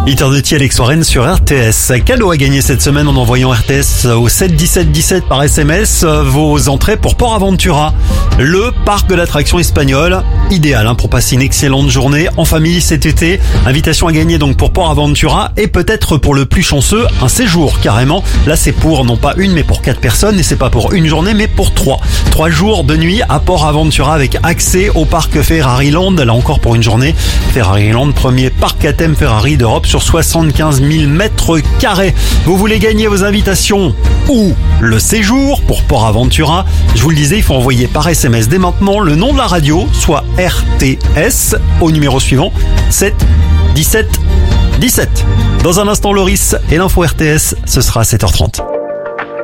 8h Alex Warren sur RTS. Cadeau à gagner cette semaine en envoyant RTS au 7 17 17 par SMS vos entrées pour Port Aventura, le parc de l'attraction espagnole. Idéal pour passer une excellente journée en famille cet été. Invitation à gagner donc pour Port Aventura et peut-être pour le plus chanceux, un séjour carrément. Là c'est pour non pas une mais pour 4 personnes et c'est pas pour une journée mais pour 3. 3 jours de nuit à Port Aventura avec accès au parc Ferrariland. Là encore pour une journée. Ferrariland, premier parc à thème Ferrari d'Europe sur 75 000 mètres carrés. Vous voulez gagner vos invitations ou le séjour pour Port Aventura? Je vous le disais, il faut envoyer par SMS dès maintenant le nom de la radio, soit RTS, au numéro suivant 7 17 17. Dans un instant, Loris et l'info RTS, ce sera à 7h30.